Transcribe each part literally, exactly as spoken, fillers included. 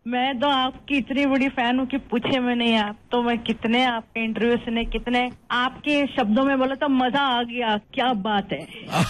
मैं तो आपकी इतनी बड़ी फैन हूँ कि पूछे में नहीं। आप तो मैं कितने आपके इंटरव्यू सुने, कितने आपके शब्दों में बोला तो मजा आ गया। क्या बात है।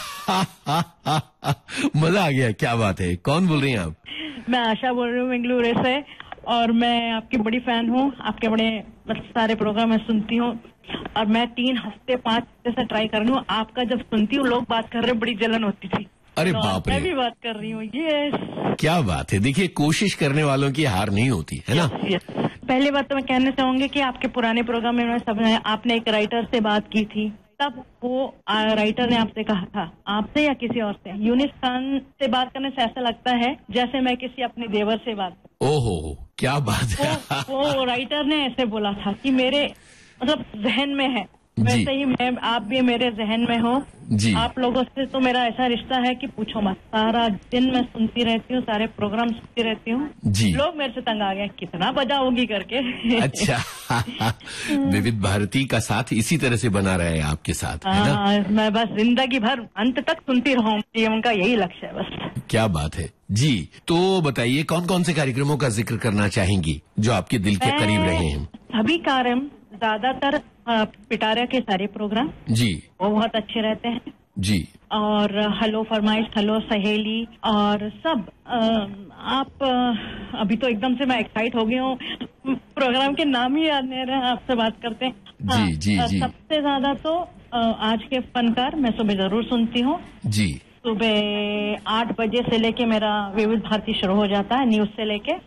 मजा आ गया, क्या बात है। कौन बोल रही हैं आप? मैं आशा बोल रही हूँ बेंगलुरु से, और मैं आपकी बड़ी फैन हूँ। आपके बड़े सारे प्रोग्राम मैं सुनती हूँ, और मैं तीन हफ्ते पाँच हफ्ते से ट्राई कर रही हूँ। आपका जब सुनती हूँ, लोग बात कर रहे, बड़ी जलन होती थी। अरे तो बाप रे, मैं भी बात कर रही हूँ। ये क्या बात है। देखिए, कोशिश करने वालों की हार नहीं होती है ना। yes, yes. पहली बात तो मैं कहना चाहूंगी कि आपके पुराने प्रोग्राम में सब आपने एक राइटर से बात की थी, तब वो राइटर ने आपसे कहा था, आपसे या किसी और से, यूनिस खान से बात करने से ऐसा लगता है जैसे मैं किसी अपने देवर से बात। ओहो, क्या बात है। वो, वो राइटर ने ऐसे बोला था कि मेरे मतलब जहन में है, वैसे ही मैं, आप भी मेरे जहन में हो जी। आप लोगों से तो मेरा ऐसा रिश्ता है कि पूछो मत। सारा दिन मैं सुनती रहती हूँ, सारे प्रोग्राम सुनती रहती हूँ जी। लोग मेरे से तंग आ गए, कितना बजाओगी करके। अच्छा। विविध भारती का साथ इसी तरह से बना रहे आपके साथ, है ना? मैं बस जिंदगी भर अंत तक सुनती रहूं, ये उनका यही लक्ष्य है बस। क्या बात है जी। तो बताइए, कौन कौन से कार्यक्रमों का जिक्र करना चाहेंगी जो आपके दिल के करीब रहे हैं? सभी कार्यक्रम, ज्यादातर पिटारा के सारे प्रोग्राम जी, वो बहुत अच्छे रहते हैं जी। और हेलो फरमाइश, हेलो सहेली, और सब आ, आप आ, अभी तो एकदम से मैं एक्साइट हो गई हूँ, प्रोग्राम के नाम ही याद नहीं रहे, आपसे बात करते हैं। हाँ, जी जी जी। सबसे ज्यादा तो आ, आज के फनकार मैं सुबह जरूर सुनती हूँ जी। सुबह आठ बजे से लेके मेरा विविध भारती शुरू हो जाता है, न्यूज से लेके,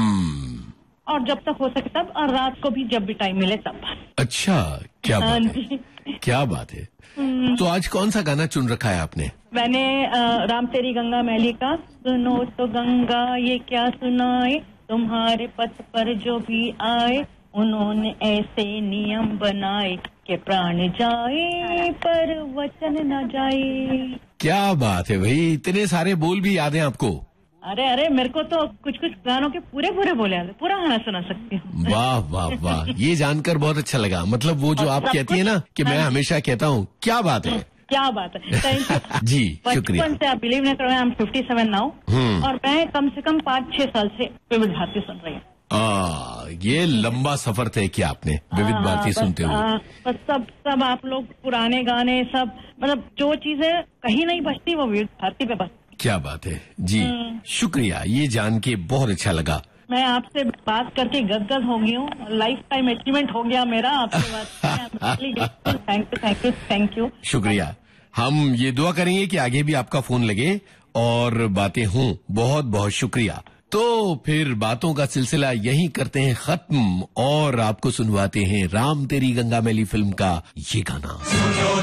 और जब तक हो सके तब, और रात को भी जब भी टाइम मिले तब। अच्छा, क्या बात है, क्या बात है। तो आज कौन सा गाना चुन रखा है आपने? मैंने आ, राम तेरी गंगा मैली का, सुनो तो गंगा ये क्या सुनाए, तुम्हारे पथ पर जो भी आए, उन्होंने ऐसे नियम बनाए कि प्राण जाए पर वचन न जाए। क्या बात है भाई, इतने सारे बोल भी याद हैं आपको? अरे अरे, मेरे को तो कुछ कुछ गानों के पूरे पूरे बोले आते, पूरा गाना सुना सकती हूँ। वाह वाह वाह, ये जानकर बहुत अच्छा लगा। मतलब वो जो आप कहती है ना कि मैं हमेशा कहता हूँ, क्या बात है, क्या बात है। जी शुक्रिया। बचपन से आप बिलीव नहीं करोगे, I am fifty seven now, और मैं कम से कम पाँच छह साल से विविध भारती सुन रही हूँ। आ, ये लंबा सफर तय किया आपने विविध भारती सुनते हुए। बस सब सब आप लोग पुराने गाने सब, मतलब जो चीजें कहीं नहीं बचती वो विविध भारती पे बस। क्या बात है जी, शुक्रिया, ये जान के बहुत अच्छा लगा। मैं आपसे बात करके गदगद हो गई हूँ, लाइफ टाइम अचीवमेंट हो गया मेरा आपसे बात। Thank you thank you thank you, शुक्रिया। हम ये दुआ करेंगे कि आगे भी आपका फोन लगे और बातें हों। बहुत बहुत शुक्रिया। तो फिर बातों का सिलसिला यहीं करते हैं खत्म, और आपको सुनवाते हैं राम तेरी गंगा मैली फिल्म का ये गाना।